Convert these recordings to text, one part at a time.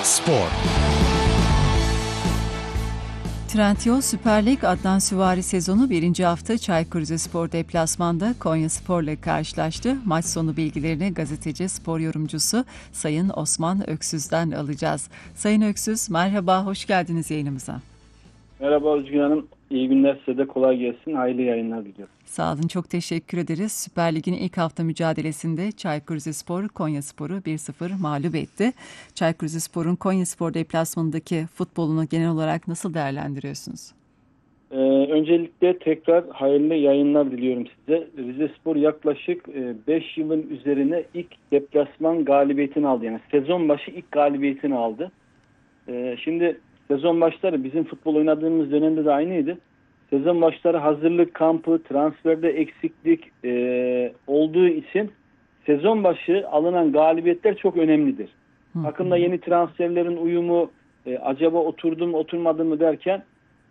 Spor. Trendyol Süper Lig Adnan Süvari sezonu 1. hafta Çaykur Rizespor deplasmanda Konyaspor'la karşılaştı. Maç sonu bilgilerini gazeteci, spor yorumcusu Sayın Osman Öksüz'den alacağız. Sayın Öksüz, merhaba, hoş geldiniz yayınımıza. Merhaba Özgür Hanım, iyi günler, size de kolay gelsin, hayırlı yayınlar diliyorum. Sağ olun, çok teşekkür ederiz. Süper Lig'in ilk hafta mücadelesinde Çaykur Rizespor Konyaspor'u 1-0 mağlup etti. Çaykur Rizespor'un Konyaspor deplasmanındaki futbolunu genel olarak nasıl değerlendiriyorsunuz? Öncelikle tekrar hayırlı yayınlar diliyorum size. Rizespor yaklaşık 5 yılın üzerine ilk deplasman galibiyetini aldı. Yani sezon başı ilk galibiyetini aldı. Şimdi sezon başları bizim futbol oynadığımız dönemde de aynıydı. Sezon başları hazırlık kampı, transferde eksiklik olduğu için sezon başı alınan galibiyetler çok önemlidir. Takımda yeni transferlerin uyumu, acaba oturdu mu oturmadı mı derken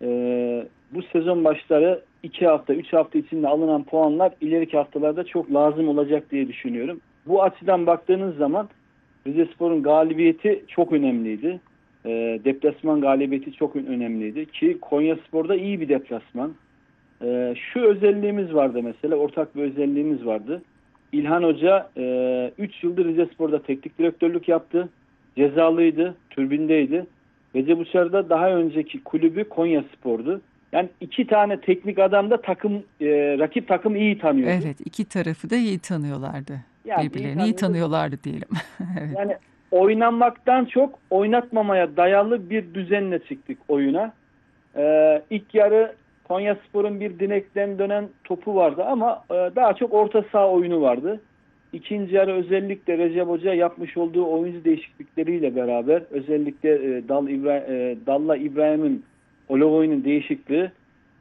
bu sezon başları 2 hafta, 3 hafta içinde alınan puanlar ileriki haftalarda çok lazım olacak diye düşünüyorum. Bu açıdan baktığınız zaman Rizespor'un galibiyeti çok önemliydi. Deplasman galibiyeti çok önemliydi ki Konyaspor'da iyi bir deplasman. Şu özelliğimiz vardı mesela, ortak bir özelliğimiz vardı. İlhan Hoca 3 yıldır Rizespor'da teknik direktörlük yaptı. Cezalıydı, türbindeydi. Recep Uçar da daha önceki kulübü Konyaspor'du. Yani 2 tane teknik adam da rakip takım iyi tanıyordu. Evet, iki tarafı da iyi tanıyorlardı. Yani Birbirlerini iyi tanıyorlardı diyelim. Evet. Yani oynanmaktan çok oynatmamaya dayalı bir düzenle çıktık oyuna. İlk yarı Konyaspor'un bir direkten dönen topu vardı ama daha çok orta saha oyunu vardı. İkinci yarı özellikle Recep Hoca yapmış olduğu oyuncu değişiklikleriyle beraber özellikle Dalla İbrahim'in Olovoy'un değişikliği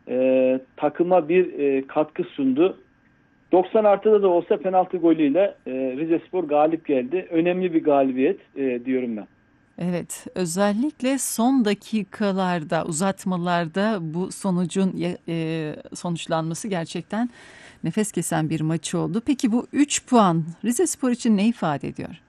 takıma bir katkı sundu. 90 artıda da olsa penaltı golüyle Rizespor galip geldi. Önemli bir galibiyet diyorum ben. Evet, özellikle son dakikalarda, uzatmalarda bu sonucun sonuçlanması gerçekten nefes kesen bir maç oldu. Peki bu 3 puan Rizespor için ne ifade ediyor?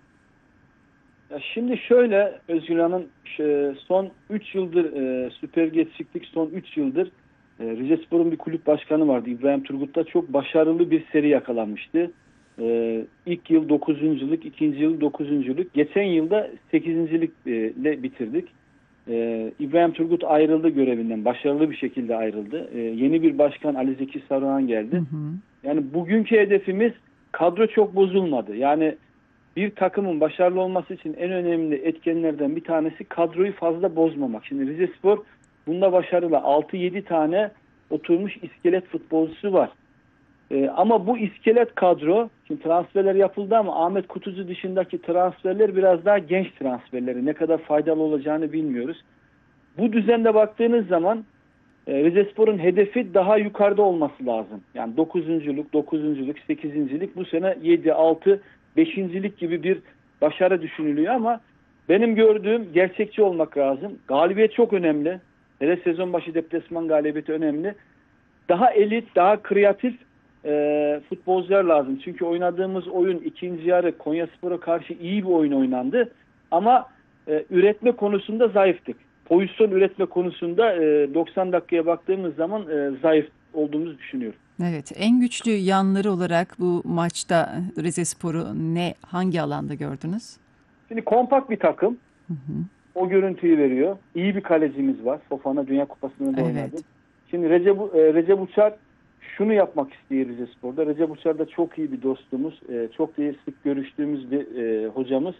Ya şimdi şöyle Özgür Hanım, son 3 yıldır Süper Lig'e çıktık, son 3 yıldır Rizespor'un bir kulüp başkanı vardı. İbrahim Turgut'ta çok başarılı bir seri yakalanmıştı. İlk yıl 9. lig, ikinci yıl 9. lig. Geçen yılda 8. ligle bitirdik. İbrahim Turgut ayrıldı görevinden. Başarılı bir şekilde ayrıldı. Yeni bir başkan Ali Zeki Saruhan geldi. Hı hı. Yani bugünkü hedefimiz, kadro çok bozulmadı. Yani bir takımın başarılı olması için en önemli etkenlerden bir tanesi kadroyu fazla bozmamak. Şimdi Rizespor bunda başarılı. 6-7 tane oturmuş iskelet futbolcusu var. Ama bu iskelet kadro, şimdi transferler yapıldı ama Ahmet Kutucu dışındaki transferler biraz daha genç transferleri. Ne kadar faydalı olacağını bilmiyoruz. Bu düzende baktığınız zaman Rizespor'un hedefi daha yukarıda olması lazım. Yani 9. lig, 8. lig, bu sene 7, 6, 5. lig gibi bir başarı düşünülüyor ama benim gördüğüm, gerçekçi olmak lazım. Galibiyet çok önemli. Hele sezon başı deplasman galibiyeti önemli. Daha elit, daha kreatif futbolcular lazım. Çünkü oynadığımız oyun ikinci yarı Konyaspor'a karşı iyi bir oyun oynandı. Ama üretme konusunda zayıftık. Pozisyon üretme konusunda 90 dakikaya baktığımız zaman zayıf olduğumuzu düşünüyorum. Evet, en güçlü yanları olarak bu maçta Rizespor'u hangi alanda gördünüz? Şimdi kompakt bir takım. Hı hı. O görüntüyü veriyor. İyi bir kalecimiz var. Fofana Dünya Kupası'nda da oynadı. Evet. Şimdi Recep Uçar şunu yapmak istiyor Rizespor'da. Recep Uçar da çok iyi bir dostumuz. Çok iyi, sık görüştüğümüz bir hocamız.